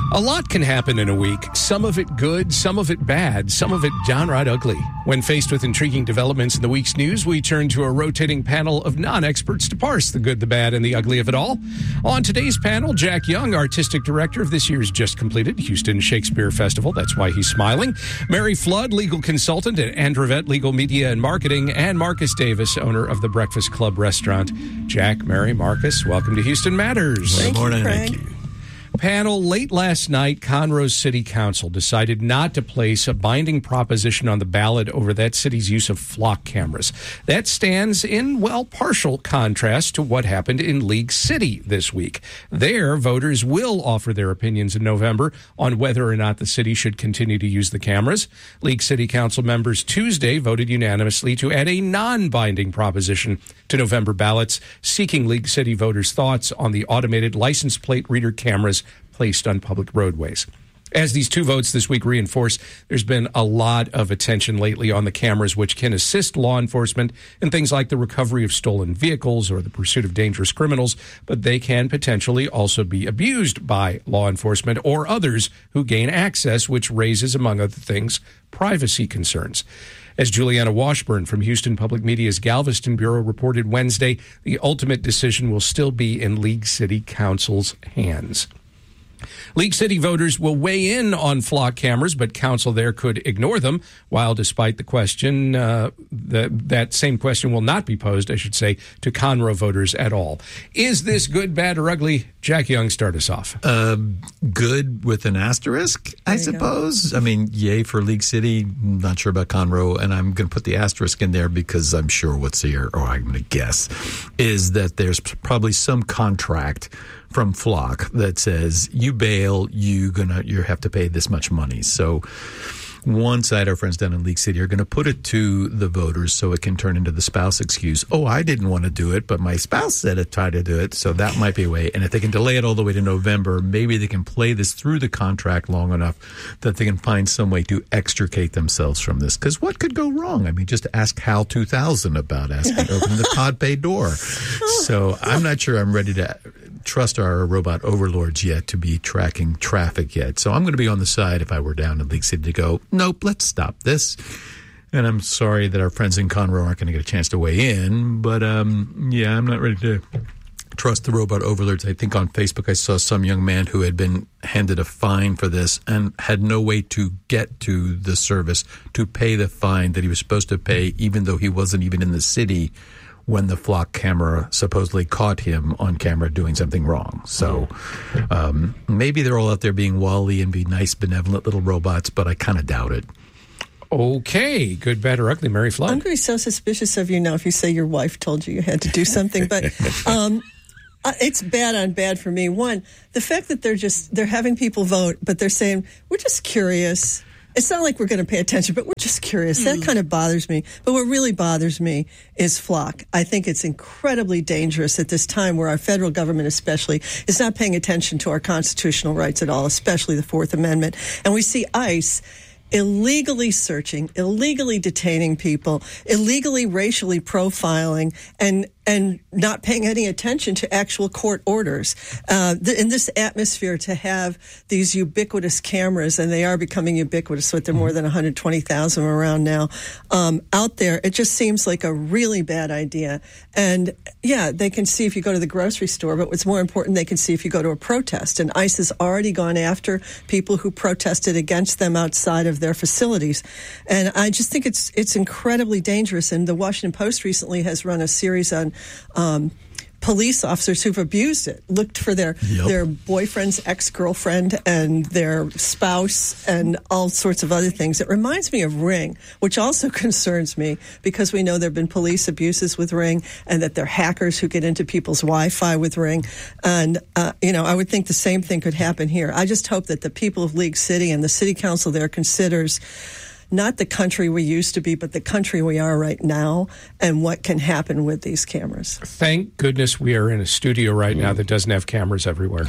A lot can happen in a week. Some of it good, some of it bad, some of it downright ugly. When faced with intriguing developments in the week's news, we turn to a rotating panel of non-experts to parse the good, the bad, and the ugly of it all. On today's panel, Jack Young, artistic director of this year's just completed Houston Shakespeare Festival. That's why he's smiling. Mary Flood, legal consultant at Andrevet Legal Media and Marketing, and Marcus Davis, owner of the Breakfast Club restaurant. Jack, Mary, Marcus, welcome to Houston Matters. Good morning. Thank you. Panel, late last night, Conroe's City Council decided not to place a binding proposition on the ballot over that city's use of flock cameras. That stands in, partial contrast to what happened in League City this week. There, voters will offer their opinions in November on whether or not the city should continue to use the cameras. League City Council members Tuesday voted unanimously to add a non-binding proposition to November ballots, seeking League City voters' thoughts on the automated license plate reader cameras placed on public roadways. As these two votes this week reinforce, there's been a lot of attention lately on the cameras which can assist law enforcement in things like the recovery of stolen vehicles or the pursuit of dangerous criminals, but they can potentially also be abused by law enforcement or others who gain access, which raises, among other things, privacy concerns. As Juliana Washburn from Houston Public Media's Galveston Bureau reported Wednesday, the ultimate decision will still be in League City Council's hands. League City voters will weigh in on flock cameras, but council there could ignore them, while despite the question, that same question will not be posed, I should say, to Conroe voters at all. Is this good, bad, or ugly? Jack Young, start us off. Good with an asterisk, I suppose. I mean, yay for League City. Not sure about Conroe, and I'm going to put the asterisk in there because I'm sure what's here, or I'm going to guess, is that there's probably some contract from Flock that says you bail, you have to pay this much money. So one side, our friends down in League City are going to put it to the voters so it can turn into the spouse excuse. Oh, I didn't want to do it, but my spouse said it tried to do it, so that might be a way. And if they can delay it all the way to November, maybe they can play this through the contract long enough that they can find some way to extricate themselves from this. Because what could go wrong? I mean, just ask HAL 2000 about asking open the pod bay door. So I'm not sure I'm ready to trust our robot overlords yet to be tracking traffic yet. So I'm going to be on the side, if I were down in League City, to go, nope, let's stop this. And I'm sorry that our friends in Conroe aren't going to get a chance to weigh in, but I'm not ready to trust the robot overlords. I think on Facebook I saw some young man who had been handed a fine for this and had no way to get to the service to pay the fine that he was supposed to pay, even though he wasn't even in the city when the flock camera supposedly caught him on camera doing something wrong. So maybe they're all out there being Wall-E and be nice, benevolent little robots, but I kind of doubt it. Okay, good, bad, or ugly, Mary Flood. I'm going to be so suspicious of you now if you say your wife told you had to do something, but it's bad on bad for me. One, the fact that they're having people vote, but they're saying, we're just curious. It's not like we're going to pay attention, but we're just curious. That kind of bothers me. But what really bothers me is Flock. I think it's incredibly dangerous at this time where our federal government especially is not paying attention to our constitutional rights at all, especially the Fourth Amendment. And we see ICE illegally searching, illegally detaining people, illegally racially profiling, and not paying any attention to actual court orders. In this atmosphere, to have these ubiquitous cameras, and they are becoming ubiquitous, with there more than 120,000 around now, out there, it just seems like a really bad idea. And yeah, they can see if you go to the grocery store, but what's more important, they can see if you go to a protest. And ICE has already gone after people who protested against them outside of their facilities. And I just think it's incredibly dangerous. And the Washington Post recently has run a series on police officers who've abused it, looked for their boyfriend's ex-girlfriend and their spouse and all sorts of other things. It reminds me of Ring, which also concerns me because we know there have been police abuses with Ring and that there are hackers who get into people's Wi-Fi with Ring. And, I would think the same thing could happen here. I just hope that the people of League City and the city council there considers not the country we used to be, but the country we are right now and what can happen with these cameras. Thank goodness we are in a studio right now that doesn't have cameras everywhere.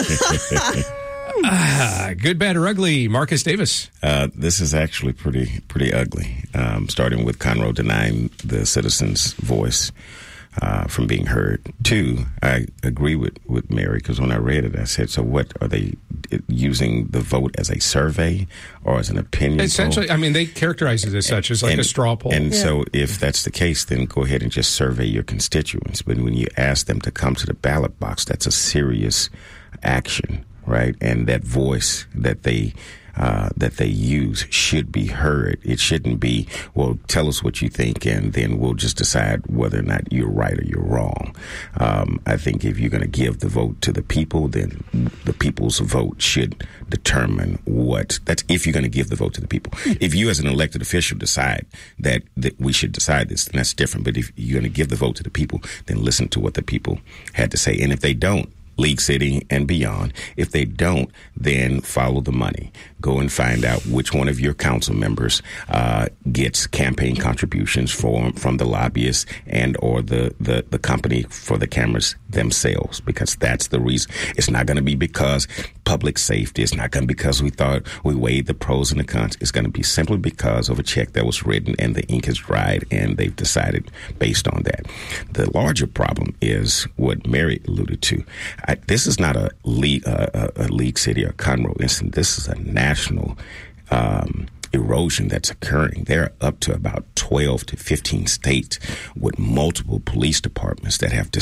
Good, bad, or ugly, Marcus Davis. This is actually pretty ugly, starting with Conroe denying the citizens' voice from being heard. Two, I agree with Mary, because when I read it, I said, so what are they using the vote as a survey or as an opinion Essentially, poll. I mean, they characterize it as such, as like a straw poll. And so if that's the case, then go ahead and just survey your constituents. But when you ask them to come to the ballot box, that's a serious action, right? And that voice that they use should be heard. It shouldn't be, well, tell us what you think, and then we'll just decide whether or not you're right or you're wrong. I think if you're going to give the vote to the people, then the people's vote should determine that's if you're going to give the vote to the people. If you as an elected official decide that we should decide this, then that's different. But if you're going to give the vote to the people, then listen to what the people had to say. And if they don't, League City and beyond. If they don't, then follow the money. Go and find out which one of your council members gets campaign contributions from the lobbyists and or the company for the cameras themselves, because that's the reason. It's not going to be because public safety. It's not going to be because we thought we weighed the pros and the cons. It's going to be simply because of a check that was written and the ink is dried, and they've decided based on that. The larger problem is what Mary alluded to. This is not a League City or Conroe incident. This is a national erosion that's occurring. There are up to about 12 to 15 states with multiple police departments that have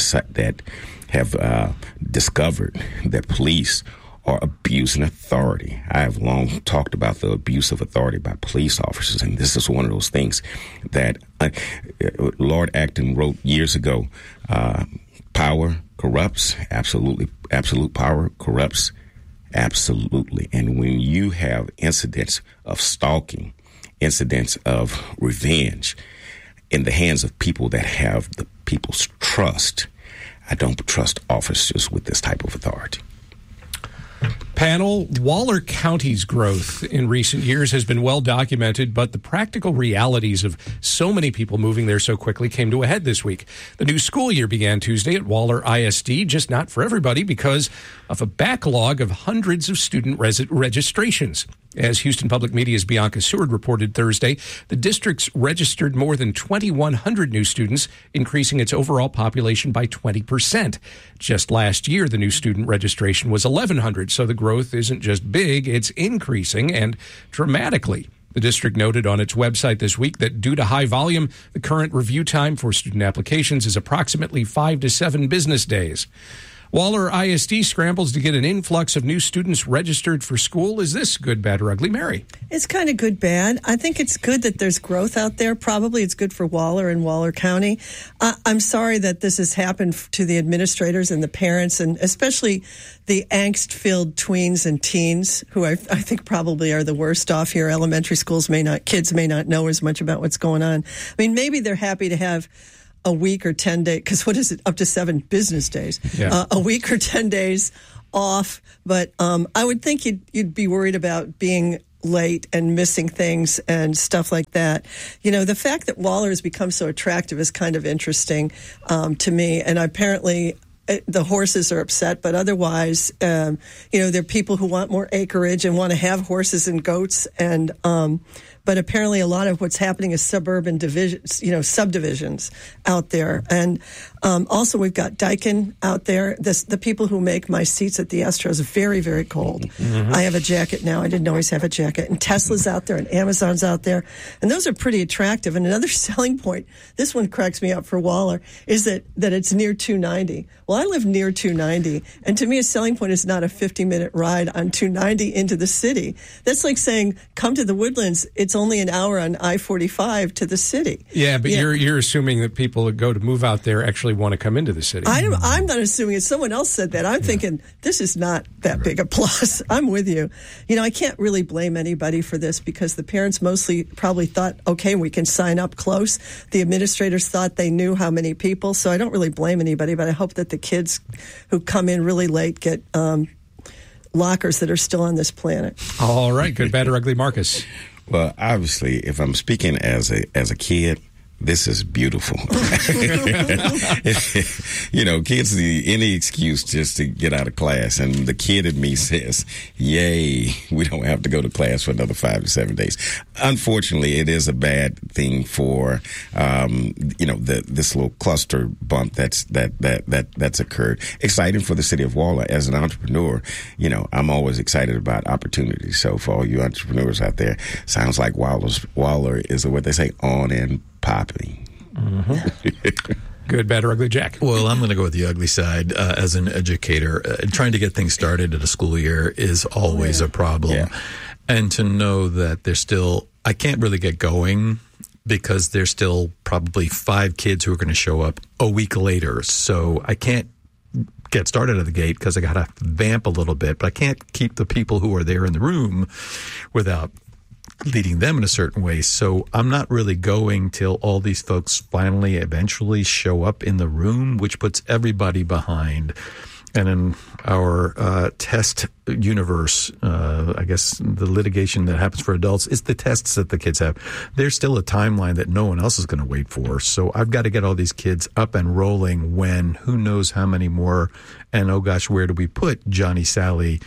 discovered that police are abusing authority. I have long talked about the abuse of authority by police officers, and this is one of those things that Lord Acton wrote years ago. Power corrupts, absolutely. Absolute power corrupts, absolutely. And when you have incidents of stalking, incidents of revenge in the hands of people that have the people's trust, I don't trust officers with this type of authority. Panel, Waller County's growth in recent years has been well documented, but the practical realities of so many people moving there so quickly came to a head this week. The new school year began Tuesday at Waller ISD, just not for everybody because of a backlog of hundreds of student registrations. As Houston Public Media's Bianca Seward reported Thursday, the district's registered more than 2,100 new students, increasing its overall population by 20%. Just last year, the new student registration was 1,100, so the growth isn't just big, it's increasing and dramatically. The district noted on its website this week that due to high volume, the current review time for student applications is approximately 5 to 7 business days. Waller ISD scrambles to get an influx of new students registered for school. Is this good, bad, or ugly, Mary? It's kind of good, bad. I think it's good that there's growth out there. Probably it's good for Waller and Waller County. I'm sorry that this has happened to the administrators and the parents, and especially the angst-filled tweens and teens, who I think probably are the worst off here. Elementary schools kids may not know as much about what's going on. I mean, maybe they're happy to have a week or 10 days, because what is it, up to 7 business days, a week or 10 days off. But I would think you'd be worried about being late and missing things and stuff like that. You know, the fact that Waller has become so attractive is kind of interesting to me. And apparently the horses are upset, but otherwise, there are people who want more acreage and want to have horses and goats, and but apparently a lot of what's happening is suburban subdivisions out there. And also we've got Daikin out there. The people who make my seats at the Astros are very, very cold. Mm-hmm. I have a jacket now. I didn't always have a jacket. And Tesla's out there and Amazon's out there. And those are pretty attractive. And another selling point, this one cracks me up for Waller, is that it's near 290. Well, I live near 290. And to me, a selling point is not a 50-minute ride on 290 into the city. That's like saying, come to the Woodlands. It's only an hour on I-45 to the city. Yeah, but you're assuming that people that go to move out there actually want to come into the city. I'm not assuming it. Someone else said that. I'm thinking this is not that big a plus. I'm with you. I can't really blame anybody for this because the parents mostly probably thought, okay, we can sign up close. The administrators thought they knew how many people, so I don't really blame anybody, but I hope that the kids who come in really late get lockers that are still on this planet. All right. Good, bad, or ugly, Marcus? Well, obviously, if I'm speaking as a kid, this is beautiful. You know, kids need any excuse just to get out of class. And the kid in me says, yay, we don't have to go to class for another 5 to 7 days. Unfortunately, it is a bad thing for, you know, this little cluster bump that's occurred. Exciting for the city of Waller. As an entrepreneur, you know, I'm always excited about opportunities. So for all you entrepreneurs out there, sounds like Waller is what they say, on and popping. Mm-hmm. Good, bad, or ugly, Jack? Well, I'm going to go with the ugly side. As an educator, trying to get things started at a school year is always a problem. Yeah. And to know that there's still, I can't really get going because there's still probably 5 kids who are going to show up a week later. So I can't get started at the gate because I got to vamp a little bit, but I can't keep the people who are there in the room without leading them in a certain way. So I'm not really going till all these folks finally eventually show up in the room, which puts everybody behind. And in our test universe, I guess the litigation that happens for adults is the tests that the kids have. There's still a timeline that no one else is going to wait for. So I've got to get all these kids up and rolling when who knows how many more. And oh gosh, where do we put Johnny, Sally,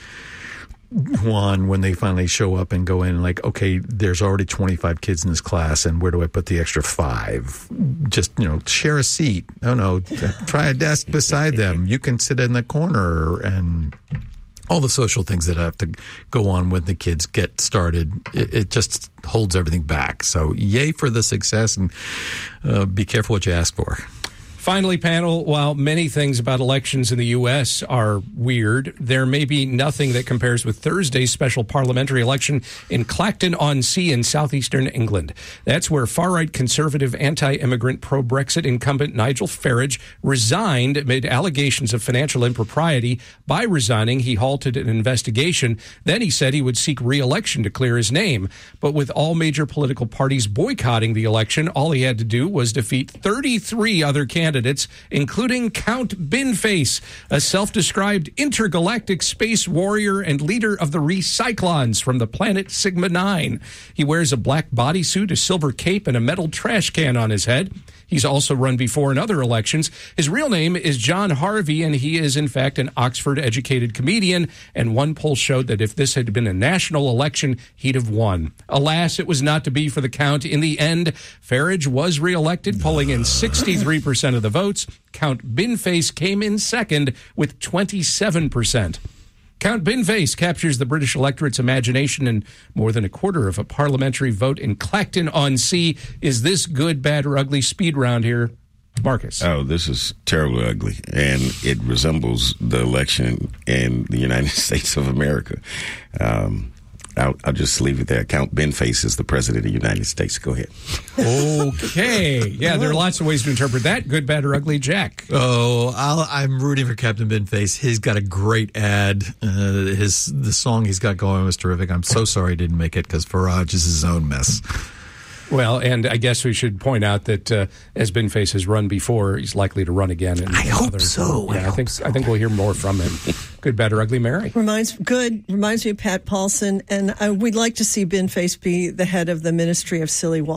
Juan when they finally show up and go in like, okay, there's already 25 kids in this class, and where do I put the extra 5? Just, you know, share a seat. No, try a desk beside them. You can sit in the corner, and all the social things that have to go on when the kids get started. It just holds everything back. So yay for the success, and be careful what you ask for. Finally, panel, while many things about elections in the U.S. are weird, there may be nothing that compares with Thursday's special parliamentary election in Clacton-on-Sea in southeastern England. That's where far-right conservative anti-immigrant pro-Brexit incumbent Nigel Farage resigned amid allegations of financial impropriety. By resigning, he halted an investigation. Then he said he would seek re-election to clear his name. But with all major political parties boycotting the election, all he had to do was defeat 33 other candidates, including Count Binface, a self-described intergalactic space warrior and leader of the Recyclons from the planet Sigma 9. He wears a black bodysuit, a silver cape, and a metal trash can on his head. He's also run before in other elections. His real name is John Harvey, and he is, in fact, an Oxford-educated comedian. And one poll showed that if this had been a national election, he'd have won. Alas, it was not to be for the Count. In the end, Farage was reelected, pulling in 63% of the votes. Count Binface came in second with 27%. Count Binface captures the British electorate's imagination in more than a quarter of a parliamentary vote in Clacton-on-Sea. Is this good, bad, or ugly? Speed round here. Marcus. Oh, this is terribly ugly, and it resembles the election in the United States of America. I'll just leave it there. Count Binface is the president of the United States. Go ahead. Okay. Yeah, there are lots of ways to interpret that. Good, bad, or ugly, Jack. Oh, I'm rooting for Captain Binface. He's got a great ad. The song he's got going was terrific. I'm so sorry he didn't make it because Farage is his own mess. Well, and I guess we should point out that as Binface has run before, he's likely to run again. I hope so. Yeah, I think we'll hear more from him. Good, bad, or ugly, Mary? Reminds me of Pat Paulson, and we'd like to see Binface be the head of the Ministry of Silly